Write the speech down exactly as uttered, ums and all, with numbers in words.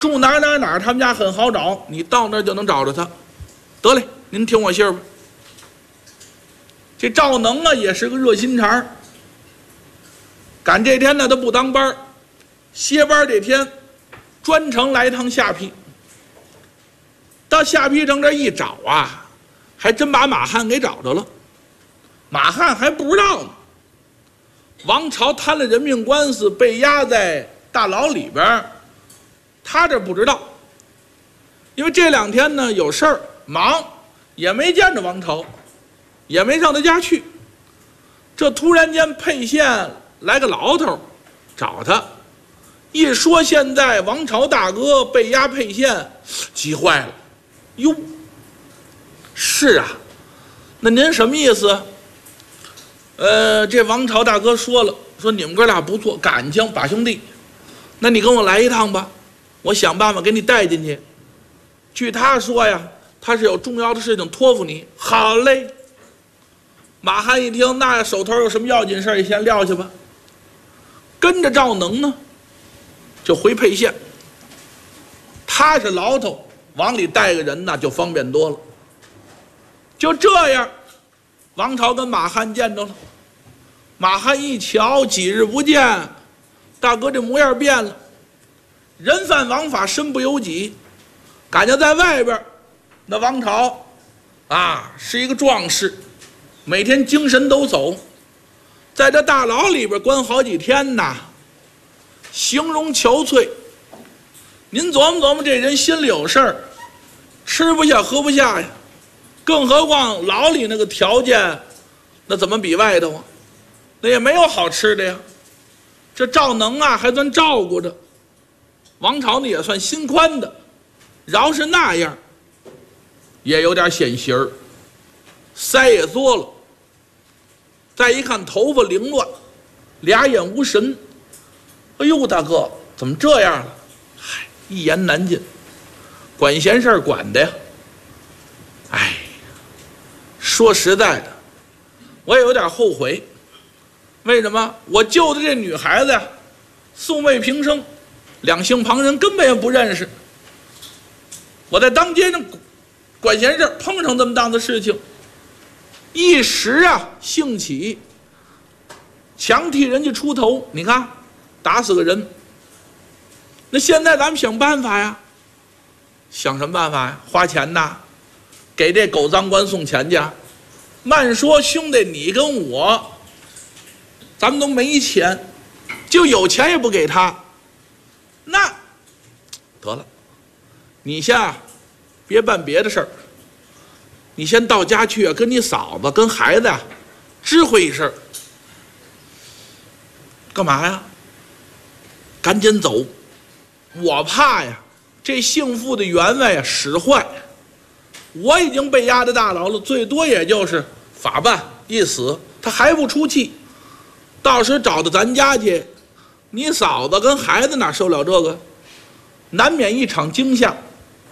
住哪儿哪儿哪儿，他们家很好找，你到那儿就能找着他。得嘞，您听我信儿吧。这赵能啊，也是个热心肠。赶这天呢，他不当班，歇班这天，专程来趟下邳。到下邳城这一找啊，还真把马汉给找着了。马汉还不知道呢，王朝摊了人命官司，被压在大牢里边，他这不知道，因为这两天呢有事儿忙，也没见着王朝，也没上他家去。这突然间沛县来个老头找他，一说现在王朝大哥被压沛县，急坏了。哟，是啊，那您什么意思？呃，这王朝大哥说了，说你们哥俩不错，感情把兄弟，那你跟我来一趟吧，我想办法给你带进去。据他说呀，他是有重要的事情托付你。好嘞。马汉一听，那手头有什么要紧事儿，先撂下吧。跟着赵能呢，就回沛县。他是牢头，往里带个人呢，就方便多了。就这样，王朝跟马汉见着了。马汉一瞧，几日不见，大哥这模样变了，人犯王法，身不由己。感觉在外边，那王朝啊是一个壮士，每天精神抖擞，在这大牢里边关好几天呐，形容憔悴。您琢磨琢磨，这人心里有事儿，吃不下喝不下呀，更何况牢里那个条件，那怎么比外头啊？那也没有好吃的呀。这赵能啊还算照顾着，王朝呢也算心宽的，饶是那样也有点显形儿，腮也缩了，再一看头发凌乱，俩眼无神。哎呦，大哥怎么这样了？嗨，一言难尽，管闲事儿管的呀。哎，说实在的，我也有点后悔。为什么？我救的这女孩子呀，素昧平生，两姓旁人根本也不认识。我在当街上管闲事，碰上这么档子事情，一时啊兴起，强替人家出头，你看打死个人。那现在咱们想办法呀，想什么办法呀？花钱呐，给这狗赃官送钱去。慢说兄弟，你跟我，咱们都没钱，就有钱也不给他。那得了，你先啊，别办别的事儿，你先到家去啊，跟你嫂子跟孩子啊知会一声。干嘛呀？赶紧走，我怕呀这姓傅的员外啊使坏，我已经被押在大牢了，最多也就是法办一死，他还不出气，到时找到咱家去，你嫂子跟孩子哪受了这个？难免一场惊吓。